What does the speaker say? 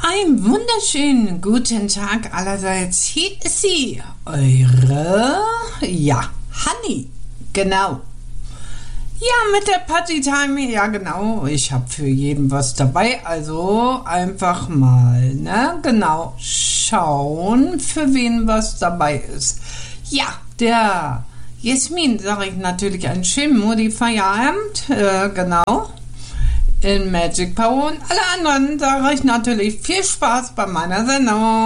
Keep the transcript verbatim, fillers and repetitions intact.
einen wunderschönen guten Tag allerseits. Hier ist sie, eure, ja, Hanni, genau. Ja, mit der Partytime, ja genau, ich habe für jeden was dabei, also einfach mal, ne, genau, schauen, für wen was dabei ist. Ja, der Jasmin sage ich natürlich einen schönen Modi Feierabend, äh, genau, in Magic Power, und alle anderen sage ich natürlich viel Spaß bei meiner Sendung.